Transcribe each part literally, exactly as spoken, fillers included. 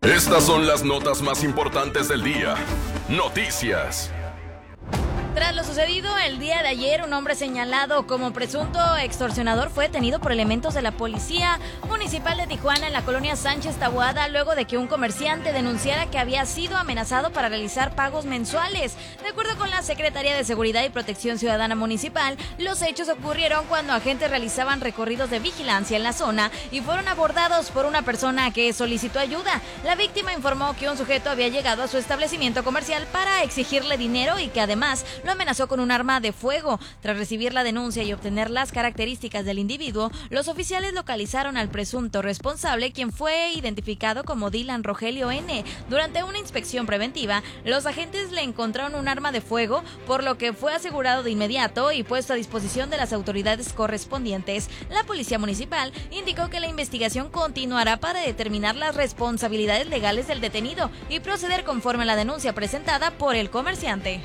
Estas son las notas más importantes del día. Noticias. Tras lo sucedido el día de ayer, un hombre señalado como presunto extorsionador fue detenido por elementos de la Policía Municipal de Tijuana en la colonia Sánchez Taboada, luego de que un comerciante denunciara que había sido amenazado para realizar pagos mensuales. De acuerdo con la Secretaría de Seguridad y Protección Ciudadana Municipal, los hechos ocurrieron cuando agentes realizaban recorridos de vigilancia en la zona y fueron abordados por una persona que solicitó ayuda. La víctima informó que un sujeto había llegado a su establecimiento comercial para exigirle dinero y que además lo amenazó con un arma de fuego. Tras recibir la denuncia y obtener las características del individuo, los oficiales localizaron al presunto responsable, quien fue identificado como Dylan Rogelio N. Durante una inspección preventiva, los agentes le encontraron un arma de fuego, por lo que fue asegurado de inmediato y puesto a disposición de las autoridades correspondientes. La Policía Municipal indicó que la investigación continuará para determinar las responsabilidades legales del detenido y proceder conforme a la denuncia presentada por el comerciante.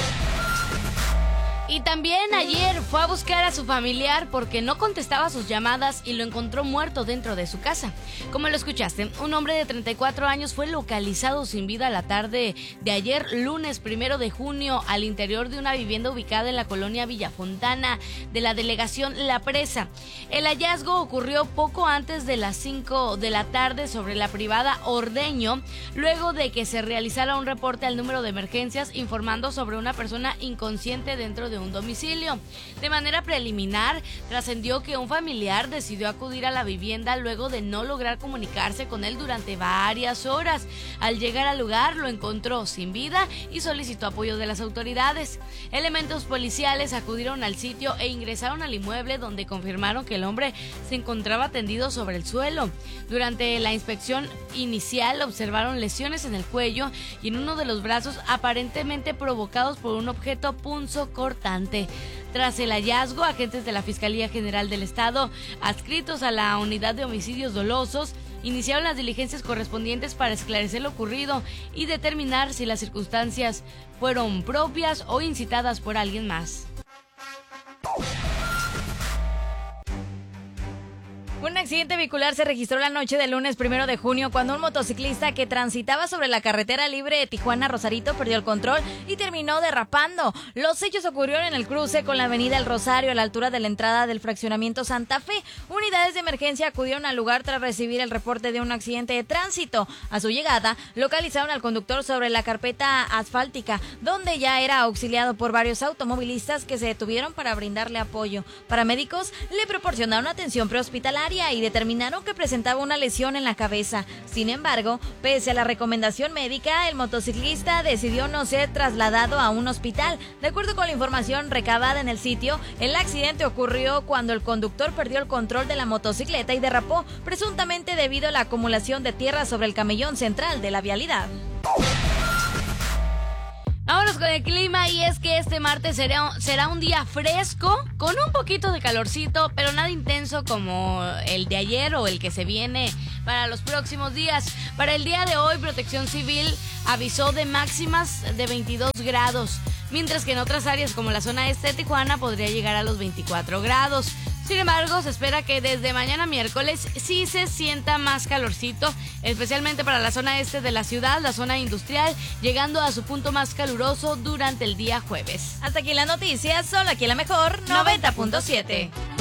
Y también ayer fue a buscar a su familiar porque no contestaba sus llamadas y lo encontró muerto dentro de su casa. Como lo escuchaste, un hombre de treinta y cuatro años fue localizado sin vida la tarde de ayer, lunes primero de junio, al interior de una vivienda ubicada en la colonia Villafontana de la delegación La Presa. El hallazgo ocurrió poco antes de las cinco de la tarde sobre la privada Ordeño, luego de que se realizara un reporte al número de emergencias informando sobre una persona inconsciente dentro de un domicilio. De manera preliminar, trascendió que un familiar decidió acudir a la vivienda luego de no lograr comunicarse con él durante varias horas. Al llegar al lugar, lo encontró sin vida y solicitó apoyo de las autoridades. Elementos policiales acudieron al sitio e ingresaron al inmueble, donde confirmaron que el hombre se encontraba tendido sobre el suelo. Durante la inspección inicial, observaron lesiones en el cuello y en uno de los brazos, aparentemente provocados por un objeto punzocortante. Tras el hallazgo, agentes de la Fiscalía General del Estado, adscritos a la Unidad de Homicidios Dolosos, iniciaron las diligencias correspondientes para esclarecer lo ocurrido y determinar si las circunstancias fueron propias o incitadas por alguien más. Un accidente vehicular se registró la noche del lunes primero de junio cuando un motociclista que transitaba sobre la carretera libre de Tijuana-Rosarito perdió el control y terminó derrapando. Los hechos ocurrieron en el cruce con la avenida El Rosario a la altura de la entrada del fraccionamiento Santa Fe. Unidades de emergencia acudieron al lugar tras recibir el reporte de un accidente de tránsito. A su llegada, localizaron al conductor sobre la carpeta asfáltica, donde ya era auxiliado por varios automovilistas que se detuvieron para brindarle apoyo. Paramédicos le proporcionaron atención prehospitalaria y determinaron que presentaba una lesión en la cabeza. Sin embargo, pese a la recomendación médica, el motociclista decidió no ser trasladado a un hospital. De acuerdo con la información recabada en el sitio, el accidente ocurrió cuando el conductor perdió el control de la motocicleta y derrapó, presuntamente debido a la acumulación de tierra sobre el camellón central de la vialidad. Vámonos con el clima, y es que este martes será, será un día fresco, con un poquito de calorcito, pero nada intenso como el de ayer o el que se viene para los próximos días. Para el día de hoy, Protección Civil avisó de máximas de veintidós grados, mientras que en otras áreas como la zona este de Tijuana podría llegar a los veinticuatro grados. Sin embargo, se espera que desde mañana miércoles sí se sienta más calorcito, especialmente para la zona este de la ciudad, la zona industrial, llegando a su punto más caluroso durante el día jueves. Hasta aquí la noticia, solo aquí la mejor noventa punto siete.